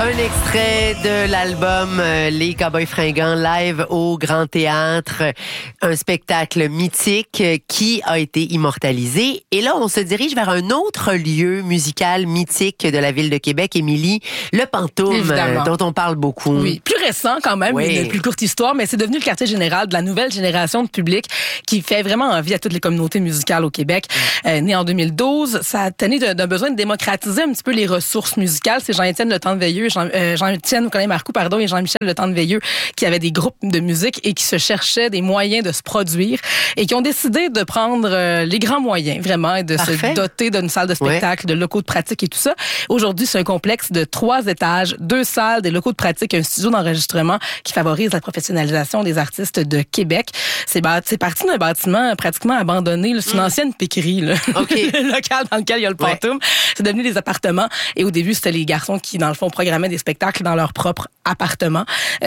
Un extrait de l'album Les Cowboys Fringants live au Grand Théâtre, un spectacle mythique qui a été immortalisé. Et là, on se dirige vers un autre lieu musical mythique de la ville de Québec, Émilie, le Pantoum, dont on parle beaucoup. Oui, plus récent quand même, une plus courte histoire, mais c'est devenu le quartier général de la nouvelle génération de public qui fait vraiment envie à toutes les communautés musicales au Québec. Né en 2012, ça a tenu d'un besoin de démocratiser un petit peu les ressources musicales. C'est Jean-Étienne Le Temps de Veilleux, Jean-Étienne Marcoux, et Jean-Michel Le Temps de Veilleux qui avaient des groupes de musique et qui se cherchaient des moyens de se produire et qui ont décidé de prendre les grands moyens, vraiment, et de se doter d'une salle de spectacle, de locaux de pratique et tout ça. Aujourd'hui, c'est un complexe de 3 étages, 2 salles, des locaux de pratique, un studio d'enregistrement qui favorise la professionnalisation des artistes de Québec. C'est parti d'un bâtiment pratiquement abandonné. C'est une ancienne piquerie, le local dans lequel il y a le Pantoum. C'est devenu des appartements. Et au début, c'était les garçons qui, dans le fond, programmaient des spectacles dans leur propre appartement.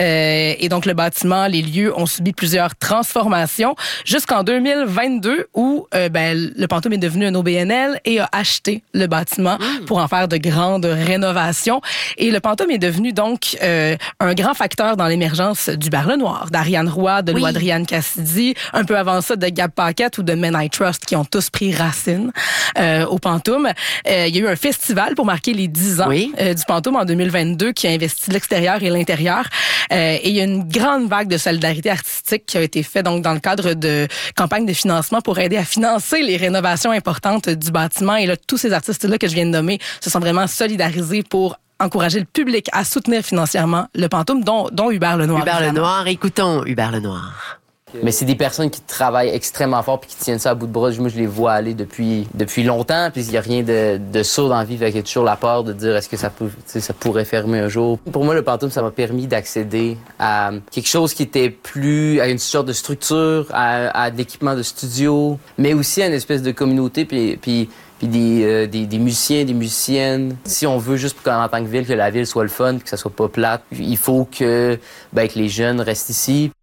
Et donc, le bâtiment, les lieux ont subi plusieurs transformations jusqu'en 2022 où le Pantoum est devenu un OBNL et a acheté le bâtiment pour en faire de grandes rénovations. Et le Pantoum est devenu donc un grand facteur dans l'émergence du Bar-le-Noir, d'Ariane Roy, de Louis-Adrienne Cassidy, un peu avant ça de Gab Paquette ou de Men I Trust qui ont tous pris racine au Pantoum. Il y a eu un festival pour marquer les 10 ans du Pantoum en 2022 qui a investi l'extérieur et l'intérieur. Et il y a une grande vague de solidarité artistique qui a été faite donc dans le cadre de campagnes de financement pour aider à financer les rénovations importantes du bâtiment. Et là, tous ces artistes-là que je viens de nommer se sont vraiment solidarisés pour encourager le public à soutenir financièrement le Pantoum, dont Hubert Lenoir. Hubert Lenoir, écoutons Hubert Lenoir. Mais c'est des personnes qui travaillent extrêmement fort puis qui tiennent ça à bout de bras. Moi, je les vois aller depuis longtemps, puis il n'y a rien de sourd dans la vie. Fait qu'il y a toujours la peur de dire est-ce que ça pourrait fermer un jour. Pour moi, le Pantoum, ça m'a permis d'accéder à quelque chose qui était plus à une sorte de structure, à de l'équipement de studio, mais aussi à une espèce de communauté, puis des musiciens, des musiciennes. Si on veut juste en tant que ville que la ville soit le fun, que ça soit pas plate, il faut que les jeunes restent ici.